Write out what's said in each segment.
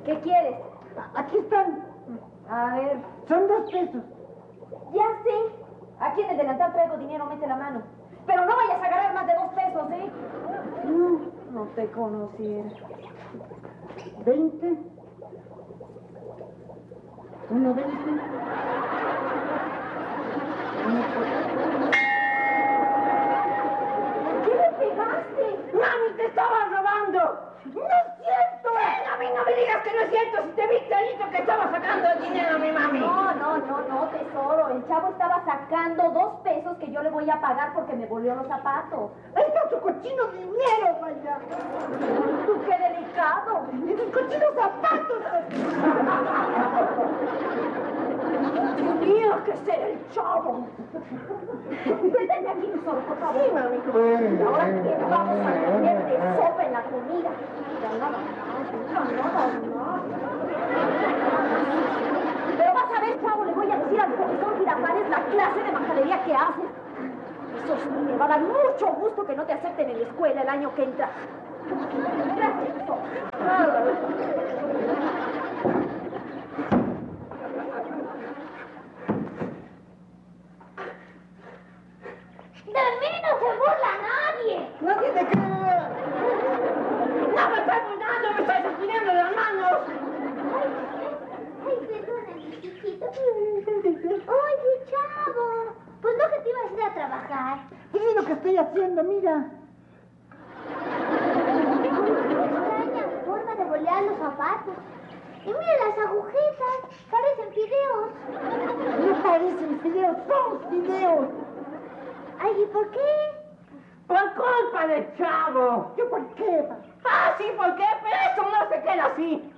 ¿Qué quieres? Aquí están. A ver. Son 2 pesos. Ya sé. Aquí en el delantal traigo dinero, mete la mano. Pero no vayas a agarrar más de 2 pesos, ¿eh? No te conociera. 20. 1.20. ¿Qué le pegaste? ¡Mami, te estaban robando! ¡No es cierto! A mí no me digas que no es cierto si te vi clarito que estaba sacando el dinero a mi mami. No, tesoro. El chavo estaba sacando 2 pesos que yo le voy a pagar porque me volvió los zapatos. ¡Ahí está su cochino dinero, vaya! ¡Tú qué delicado! ¡Y sus cochinos zapatos! Tenía que ser el chavo. Vete aquí, tesoro, por favor. Sí, mami. ¿Y ahora qué vamos a poner de sopa en la comida? Ya nada. Pero vas a ver, chavo, le voy a decir al profesor Girafales la clase de majadería que haces. Eso sí, me va a dar mucho gusto que no te acepten en la escuela el año que entra. Gracias, tesoro. ¡De mí no se burla nadie! ¡Nadie te cree! ¡No me estoy burlando, me estoy sosteniendo de las manos! Ay, perdóname, chiquito. Oye, chavo, pues no que te ibas a ir a trabajar. Pues es lo que estoy haciendo, mira. Extraña forma de bolear los zapatos. Y mira las agujetas, parecen fideos. No parecen fideos, son fideos. Ay, ¿y por qué? ¡Por culpa del chavo! ¿Yo por qué? ¡Ah, sí, por qué! Pero esto no se queda así.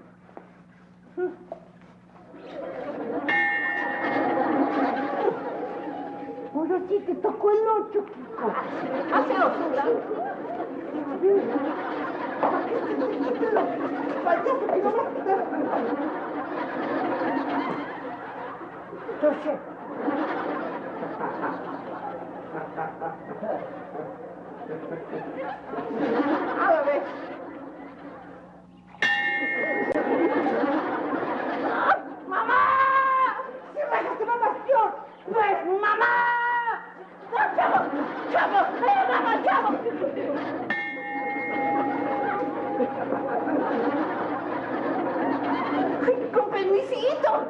Ahora sí te tocó el 8, Kiko. Hace locura. Payaso, que no vas a quitar. 12. A la vez. ¡Mamá! ¡Si rayas te va más peor! ¡Pues, mamá! ¡No, chavo! ¡Chavo! ¡Mamá, chavo! ¡Ay, con permisito!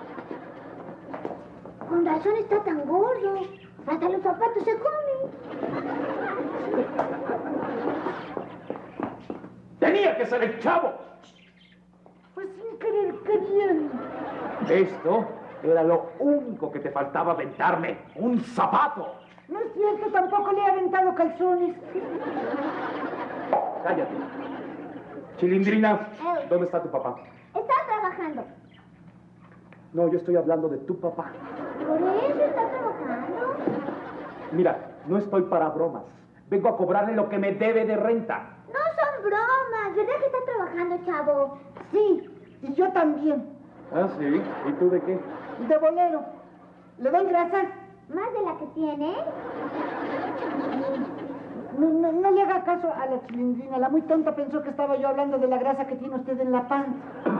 Con razón está tan gordo. Hasta los zapatos se comen. ¡Tenía que ser el chavo! Pues sin querer queriendo. Esto era lo único que te faltaba aventarme. ¡Un zapato! No es cierto, tampoco le he aventado calzones. Cállate. Chilindrina, ¿dónde está tu papá? Está trabajando. No, yo estoy hablando de tu papá. Por eso está trabajando. Mira, no estoy para bromas. Vengo a cobrarle lo que me debe de renta. No son bromas, ¿verdad que está trabajando, chavo? Sí, y yo también. Ah, sí. ¿Y tú de qué? De bolero. ¿Le doy grasas? ¿Más de la que tiene? No le haga caso a la Chilindrina. La muy tonta pensó que estaba yo hablando de la grasa que tiene usted en la panza.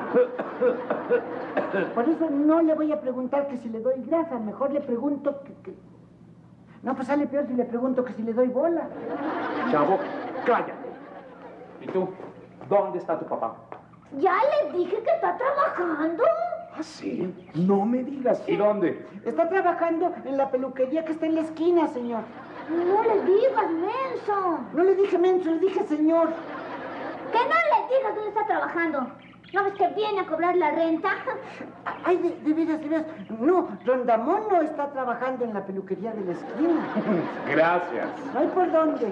Por eso no le voy a preguntar que si le doy grasa. Mejor le pregunto que... No, pues sale peor si le pregunto que si le doy bola. Chavo, cállate. ¿Y tú? ¿Dónde está tu papá? Ya le dije que está trabajando. ¿Ah, sí? No me digas. ¿Y dónde? Está trabajando en la peluquería que está en la esquina, señor. No le digas, menso. No le dije menso, le dije señor. Que no le digas dónde está trabajando. ¿No ves que viene a cobrar la renta? Ay, de veras, de veras. No, Rondamón no está trabajando en la peluquería de la esquina. Gracias. No hay por dónde.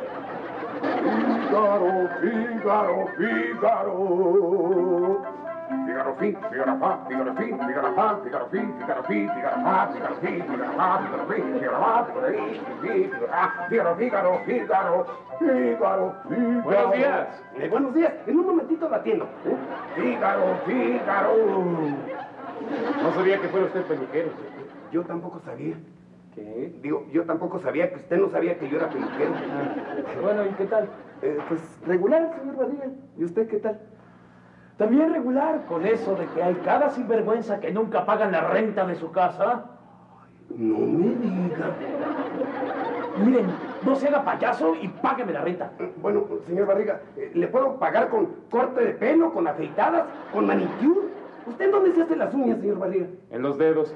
Fígaro, Fígaro, Fígaro. Fígaro, Fígaro, fa, Fígaro, Fígaro, fa, Fígaro, Fígaro, Fígaro, fa, Fígaro, Fígaro, fa, Fígaro, Fígaro, fa, Fígaro, Fígaro, Fígaro, Fígaro. Buenos días. Buenos días. En un momentito la atiendo. Fígaro, Fígaro. No sabía que fuera usted peluquero. Yo tampoco sabía. ¿Qué? Digo, yo tampoco sabía que usted no sabía que yo era peluquero. Bueno, ¿y qué tal? Pues regular, señor Barriga. ¿Y usted qué tal? También regular con eso de que hay cada sinvergüenza que nunca pagan la renta de su casa. No me diga. Miren, no se haga payaso y págueme la renta. Bueno, señor Barriga, ¿le puedo pagar con corte de pelo, con afeitadas, con manicure? ¿Usted en dónde se hace las uñas, señor Barriga? En los dedos.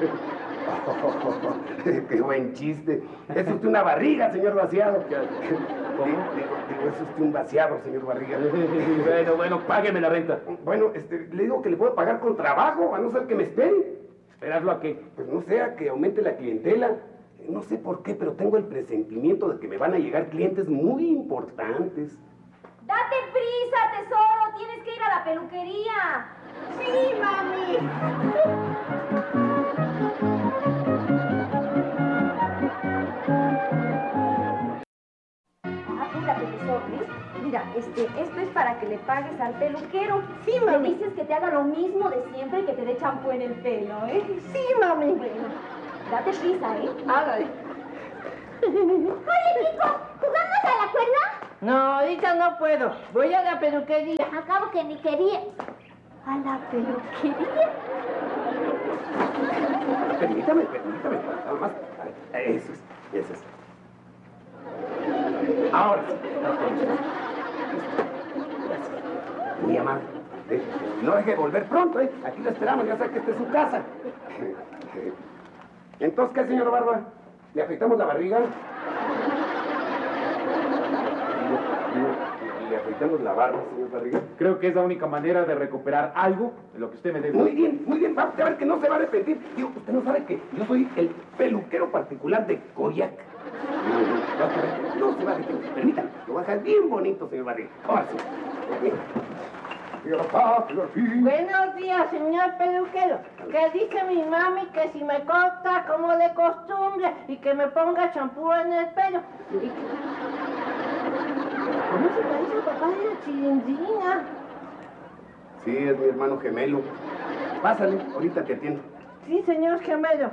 ¡Qué buen chiste! Es usted una barriga, señor vaciado. ¿Cómo? Digo, es usted un vaciado, señor Barriga. Bueno, págueme la renta. Bueno, le digo que le puedo pagar con trabajo, a no ser que me espere. ¿Esperarlo a qué? Pues no sea que aumente la clientela. No sé por qué, pero tengo el presentimiento de que me van a llegar clientes muy importantes. ¡Date prisa, tesoro! ¡Tienes que ir a la peluquería! Sí, mami. Apúrate, tesoro, ¿ves? Mira, esto es para que le pagues al peluquero. Sí, mami. Le dices que te haga lo mismo de siempre y que te dé champú en el pelo, ¿eh? Sí, mami. Bueno, date prisa, ¿eh? Hágale. Oye, Kiko, ¿jugamos a la cuerda? No, ahorita no puedo. Voy a la peluquería. Acabo que ni quería. ¿A la peluquería? Permítame, nada más. Eso es. Ahora sí. Gracias. Muy amable. No deje de volver pronto, ¿eh? Aquí lo esperamos, ya sé que esta es su casa. Entonces, ¿qué, señor Barba? ¿Le afeitamos la barriga? ¿Le afeitamos la barba, señor Barriga? Creo que es la única manera de recuperar algo de lo que usted me debe. Muy bien. Va a ver que no se va a arrepentir. Digo, usted no sabe que yo soy el peluquero particular de Coyac. No se va a arrepentir. Permítame, lo voy a dejar bien bonito, señor Barriga. Ahora sí. Buenos días, señor peluquero. Que dice mi mami que si me corta como de costumbre y que me ponga champú en el pelo. ¿Cómo se parece el papá de la Chilindrina? Sí, es mi hermano gemelo. Pásale, ahorita te atiendo. Sí, señor gemelo.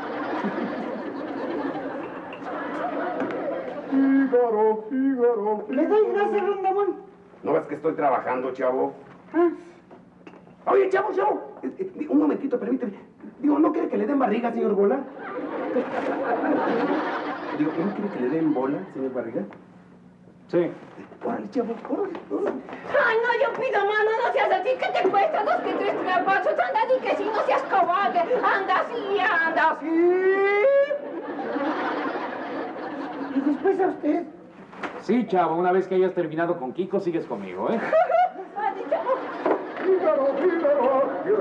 Fígaro. Le doy gracias, Rondamón. ¿No ves que estoy trabajando, chavo? Ah, Oye, chavo. Un momentito, permíteme. Digo, ¿no quiere que le den barriga, señor Bola? Digo, ¿no quiere que le den bola, señor Barriga? Sí. Órale, chavo, órale. Ay, no, yo pido, mano, no seas así. ¿Qué te cuesta? 2 que 3 trapazos. Anda, di que si no seas cobarde. Anda así. y después a usted. Sí, chavo, una vez que hayas terminado con Kiko, sigues conmigo, ¿eh? Fígaro. Fígaro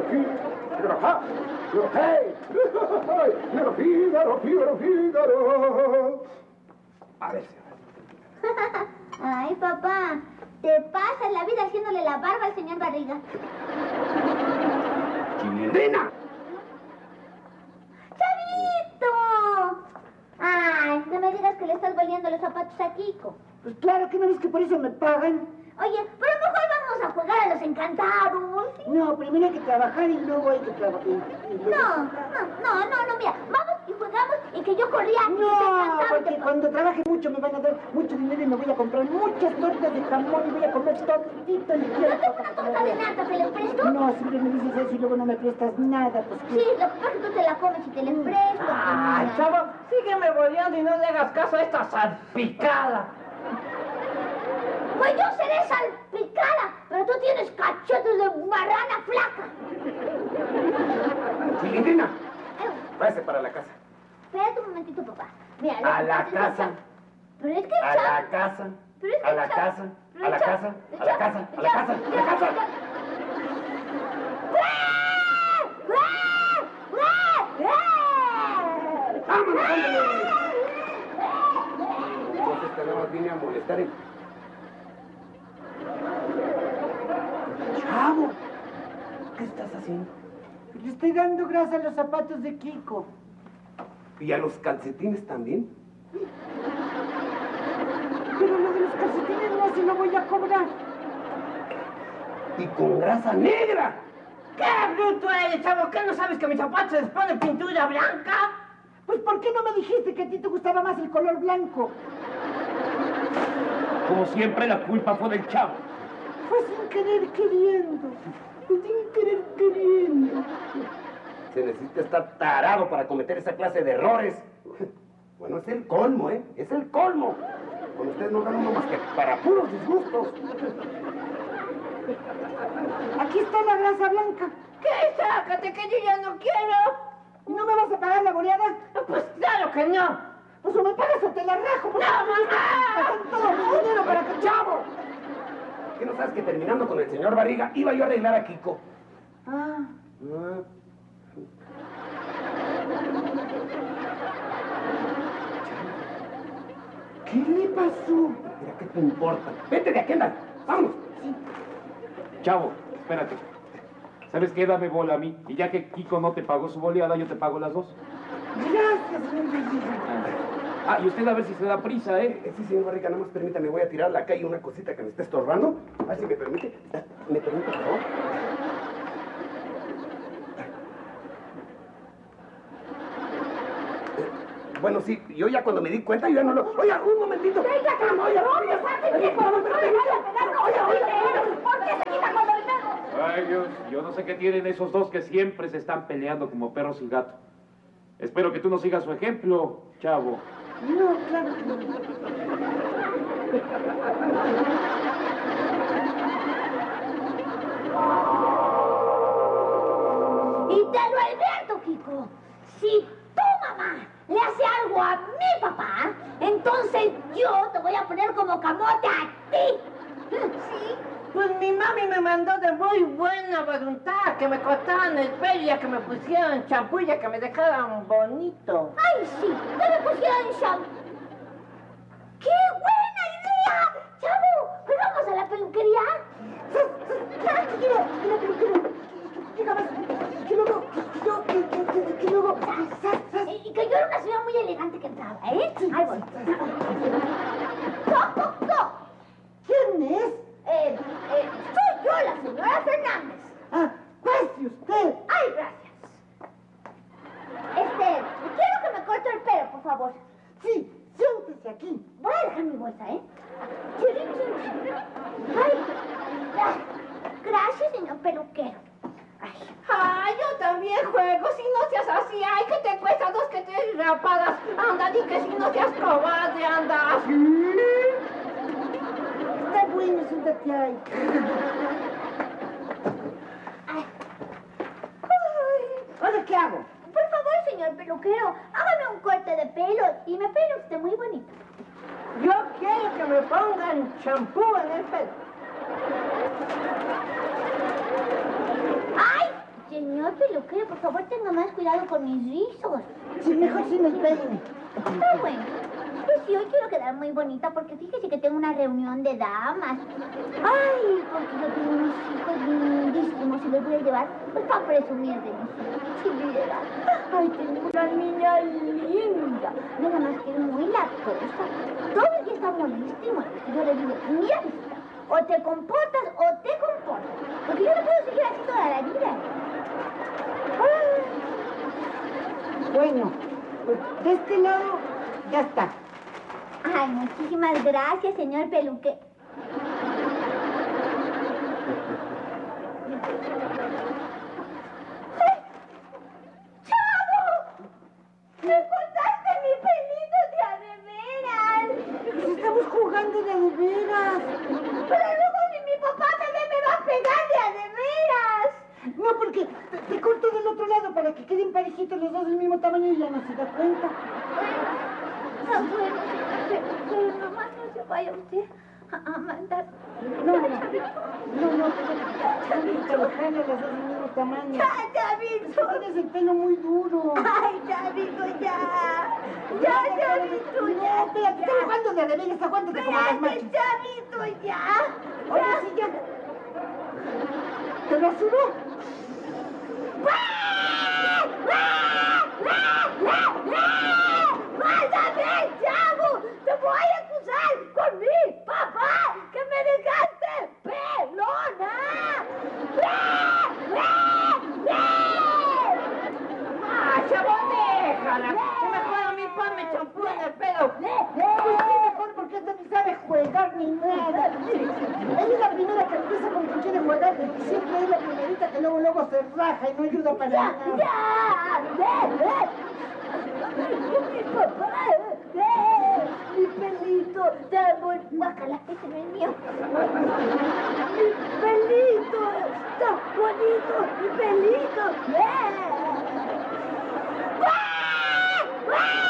Fígaro. A ver, señora. Ay, papá, te pasas la vida haciéndole la barba al señor Barriga. ¡Chilindrina! ¡Chavito! Ay, no me digas que le estás volviendo los zapatos a Kiko. Pues claro que no ves que por eso me pagan. Oye, pero mejor vamos a jugar a los encantados. No, primero hay que trabajar y luego hay que trabajar. No, mira, vamos y jugamos y que yo corría y te No, encantaba. porque cuando trabaje mucho me van a dar mucho dinero y me voy a comprar muchas tortas de jamón y voy a comer todito el día. ¿No tengo una torta de nata, te la presto? No, siempre me dices eso y luego no me prestas nada, pues Sí, lo que pasa es que tú te la comes y te la presto. Ay, chavo, sígueme boleando y no le hagas caso a esta salpicada. Pues yo seré salpicada, pero tú tienes cachetes de marrana flaca. ¡Chilindrina! Váyase para la casa. Espérate un momentito, papá. Mira, A la casa. Pero es que A la casa. Pero es que A la Chavo- casa. pero A la Chavo- casa. A la casa. A la casa. A la casa. ¡Vámonos, ándale! Entonces esta nada más viene a molestar el... ¡Chavo! ¿Qué estás haciendo? le estoy dando grasa a los zapatos de Kiko. ¿Y a los calcetines también? Pero lo de los calcetines no se lo voy a cobrar. ¡Y con grasa negra! ¡Qué bruto eres, chavo! ¿Qué no sabes que mis zapatos se les pone pintura blanca? Pues ¿por qué no me dijiste que a ti te gustaba más el color blanco? Como siempre, la culpa fue del chavo. Fue sin querer queriendo. Sin querer queriendo. Se necesita estar tarado para cometer esa clase de errores. Bueno, es el colmo, ¿eh? Es el colmo. Con ustedes no dan uno más que para puros disgustos. Aquí está la grasa blanca. ¿Qué? Sácate, que yo ya no quiero. ¿Y no me vas a pagar la boleada? Pues claro que no. Pues o me pagas o te la rajo. ¡No, mamá! Todo mi dinero para que... ¡Chavo! ¿Qué no sabes que terminando con el señor Barriga iba yo a arreglar a Kiko? Ah. ¿Qué le pasó? Mira, ¿qué te importa? Vete de aquí, anda. Vámonos. Chavo, espérate. ¿Sabes qué? Dame bola a mí. Y ya que Kiko no te pagó su boleada, yo te pago las dos. Gracias, señor Barriga. Ah, y usted a ver si se da prisa, ¿eh? Sí, señor Barriga, nada más permítame, voy a tirar a la calle una cosita que me está estorbando. A ver si me permite. ¿Me permite, por favor? Bueno, sí, yo ya cuando me di cuenta, yo ya no lo... Oiga, un momentito. ¡Venga, Carlos! ¡No me saques, Kiko! ¡No me vaya a pegar con el ¿Por qué se quita con el perro? Ay, Dios, yo no sé qué tienen esos dos que siempre se están peleando como perros y gato. Espero que tú no sigas su ejemplo, chavo. No, claro que no. Y te lo advierto, Kiko. Si tu mamá le hace algo a mi papá, entonces yo te voy a poner como camote a ti. Sí, pues mi mami me mandó de muy buena voluntad que me cortaran el pelo y a que me pusieran champú y a que me dejaran bonito. ¡Ay, sí! ¡Que me pusieran shampoo! ¡Qué buena idea! ¡Chavo! ¿Pues vamos a la peluquería? Y que yo era una señora muy elegante que entraba, ¿eh? Ahí voy. ¡Co! ¿Quién es? Soy yo, la señora Fernández. Ah, pase usted. ¡Ay, gracias! Quiero que me corte el pelo, por favor. Sí, siéntese aquí. Voy a dejar mi bolsa, ¿eh? ¡Ay! Gracias, señor peluquero. Ay, yo también juego, si no seas así, ay, que te cuesta 2 que 3 rapadas. Anda, di que si no seas cobarde, anda. Está bueno, siéntate ahí. ¿Ahora qué hago? Por favor, señor peluquero, hágame un corte de pelo y me peine usted muy bonito. Yo quiero que me pongan champú en el pelo. ¡Ay! Señor peluquero, por favor, tenga más cuidado con mis rizos. Sí, mejor sin el peine. Está bueno. Pues sí, hoy quiero quedar muy bonita porque fíjese que tengo una reunión de damas. Ay, porque yo tengo unos hijos lindísimos y los voy a llevar pues para presumir de mis hijos. Si viera. Ay, tengo una niña linda. Nada más que es muy latosa. Todo el día está molesta y molesta. Yo le digo, mira, hijita, o te comportas o te comportas. Porque yo no puedo seguir así toda la vida. Bueno, pues de este lado ya está. Ay, muchísimas gracias, señor peluque. ¡Ay! ¡Chavo! ¡Me cortaste mi pelito de a de veras! Pues estamos jugando de veras. Pero luego ni mi papá me va a pegar de a de veras. No, porque te corto del otro lado para que queden parejitos los dos del mismo tamaño y ya no se da cuenta. Bueno, pero nomás no se vaya usted a mandar. No, Chavito, déjale los dos del mismo tamaño. ¡Ya, Chavito! Tienes el pelo muy duro. ¡Ay, Chavito, ya! ¡Ya, Chavito, No, ya! espérate, estoy jugando de veras, aguántate como las ¡Espérate, machos. Chavito, ya! Oye, sí, ya. ¿Te lo subo? ¡Mátame, chavo! ¡Te voy a acusar con mi papá! ¡Que me dejaste pelona! ¡Ah, chavo, déjala! Que mejor a mí ponme champú en el pelo. Pues sí, mejor porque esta ni sabe jugar ni nada. Ella es la primera que empieza joder, siempre es la primerita que luego se raja y no ayuda para nada. Mi papá, mi pelito tan bonito. Guácala, ese no es mío. Mi pelito tan bonito, mi pelito. ¡Guau! ¡Guau!